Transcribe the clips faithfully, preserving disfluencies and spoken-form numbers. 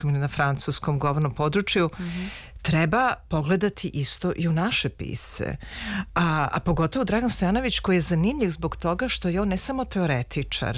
ili na francuskom govornom području, mm-hmm. treba pogledati isto i u naše pisce. A, a pogotovo Dragan Stojanović, koji je zanimljiv zbog toga što je on ne samo teoretičar,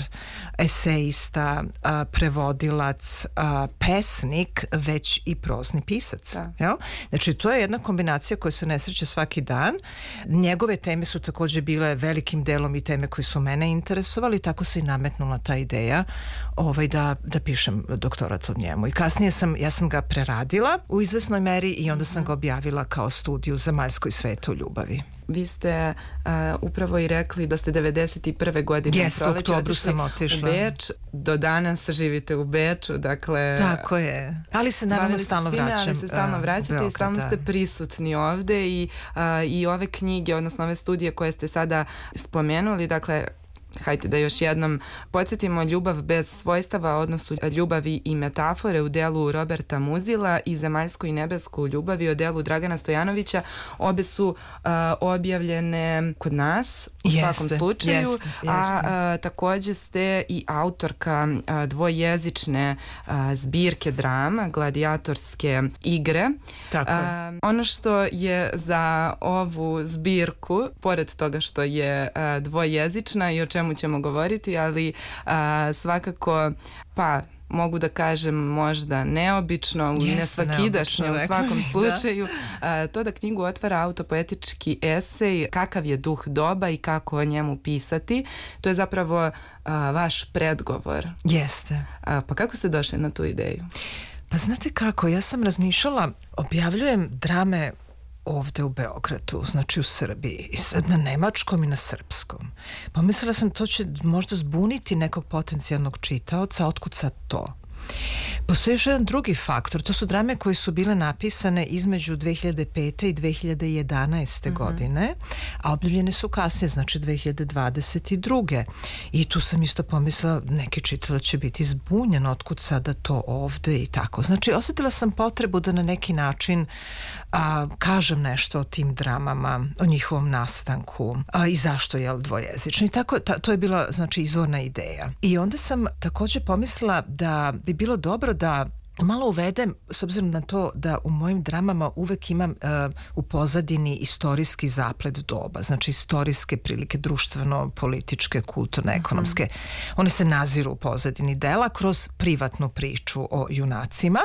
eseista, a, prevodilac, a, pesnik, već i prozni pisac. Jel? Znači, to je jedna kombinacija koja se ne sreće svaki dan. Njegove teme su također bile velikim delom i teme koje su mene interesovali, tako se i nametnula ta ideja ovaj, da, da pišem doktorat od njemu. I kasnije sam, ja sam ga preradila u izvesnoj meri i onda sam ga objavila kao studiju Zemaljsko i sveto u ljubavi. Vi ste uh, upravo i rekli da ste devedeset prve godine yes, u oktobru sam otišla u Beč. Do danas živite u Beču, dakle... Tako je. Ali se naravno stalno time, vraćam. Ali se stalno vraćate uh, i stalno ste prisutni ovde i, uh, i ove knjige, odnosno ove studije koje ste sada spomenuli, dakle, hajde da još jednom podsjetimo Ljubav bez svojstava, odnosu ljubavi i metafore u delu Roberta Muzila i Zemaljsku i nebesku ljubavi u delu Dragana Stojanovića. Obe su uh, objavljene kod nas u jeste, svakom slučaju, jeste, jeste. a uh, također ste i autorka uh, dvojezične uh, zbirke drama, Gladijatorske igre. Tako uh, je. Ono što je za ovu zbirku, pored toga što je uh, dvojezična i o čemu ćemo govoriti, ali a, svakako, pa mogu da kažem možda neobično, nesvakidašnje u svakom slučaju, da. A, to da knjigu otvara autopoetički esej Kakav je duh doba i kako o njemu pisati. To je zapravo a, vaš predgovor. Jeste. A, pa kako ste došli na tu ideju? Pa znate kako, ja sam razmišljala, objavljujem drame ovde u Beogradu, znači u Srbiji, i sad na nemačkom i na srpskom. Pomislila sam to će možda zbuniti nekog potencijalnog čitaoca, otkud sad to? Postoji još jedan drugi faktor, to su drame koje su bile napisane između dve hiljade pete i dve hiljade jedanaeste mm-hmm. godine, a objavljene su kasnije, znači dve hiljade dvadeset druge. I tu sam isto pomislila, neki čitalac će biti zbunjen, otkud sada to ovde i tako. Znači, osjetila sam potrebu da na neki način a, kažem nešto o tim dramama, o njihovom nastanku a, i zašto je dvojezični. I tako, ta, to je bila, znači, izvorna ideja. I onda sam također pomislila da bi bilo dobro da malo uvedem, s obzirom na to da u mojim dramama uvek imam uh, u pozadini istorijski zaplet doba, znači istorijske prilike, društveno, političke, kulturne, ekonomske. Mm-hmm. One se naziru u pozadini dela kroz privatnu priču o junacima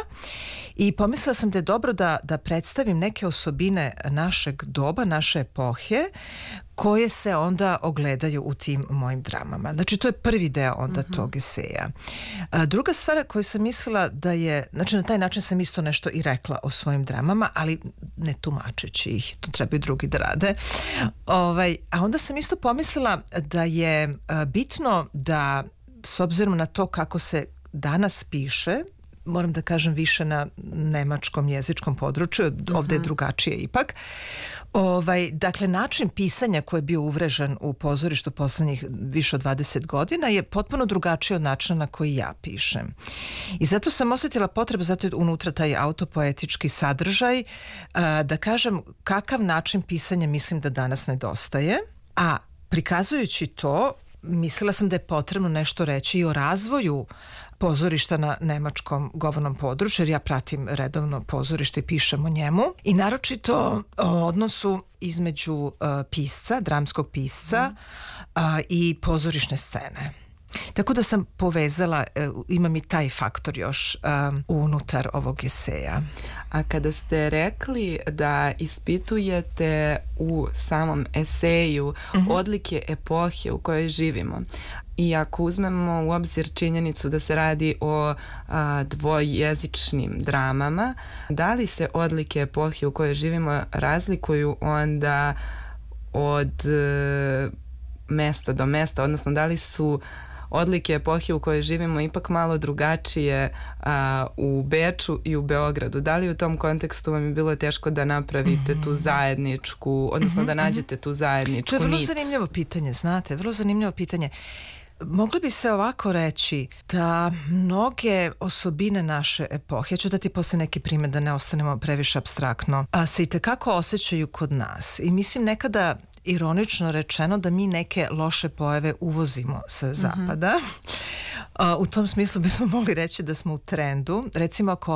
i pomislila sam da je dobro da, da predstavim neke osobine našeg doba, naše epohe, koje se onda ogledaju u tim mojim dramama. Znači, to je prvi deo onda mm-hmm. tog eseja. A, druga stvar koju sam mislila da je, znači na taj način sam isto nešto i rekla o svojim dramama, ali ne tumačeći ih, to trebaju drugi da rade. Ovaj, a onda sam isto pomislila da je a, bitno da, s obzirom na to kako se danas piše, moram da kažem više na nemačkom jezičkom području, uh-huh. ovdje je drugačije ipak. Ovaj, dakle, način pisanja koji je bio uvrežen u pozorištu poslednjih više od dvadeset godina je potpuno drugačiji od načina na koji ja pišem. I zato sam osjetila potrebu, zato je unutra taj autopoetički sadržaj, a, da kažem kakav način pisanja mislim da danas nedostaje, a prikazujući to, mislila sam da je potrebno nešto reći i o razvoju pozorišta na nemačkom govornom području, jer ja pratim redovno pozorište i pišem o njemu. I naročito o odnosu između uh, pisca, dramskog pisca uh, i pozorišne scene. Tako da sam povezala, uh, imam i taj faktor još uh, unutar ovog eseja. A kada ste rekli da ispitujete u samom eseju mm-hmm. odlike epohe u kojoj živimo, i ako uzmemo u obzir činjenicu da se radi o a, dvojezičnim dramama, da li se odlike epohe u kojoj živimo razlikuju onda od e, mesta do mesta, odnosno da li su odlike epohe u kojoj živimo ipak malo drugačije a, u Beču i u Beogradu? Da li u tom kontekstu vam je bilo teško da napravite mm-hmm. tu zajedničku, odnosno mm-hmm. da nađete tu zajedničku nit? To je vrlo nit. zanimljivo pitanje, znate, vrlo zanimljivo pitanje. Mogli bi se ovako reći da mnoge osobine naše epohe, ja ću dati posle neki primjer da ne ostanemo previše apstraktno, a se i tekako osjećaju kod nas. I mislim nekada ironično rečeno da mi neke loše pojave uvozimo sa zapada. Mm-hmm. Uh, u tom smislu bismo mogli reći da smo u trendu. Recimo ako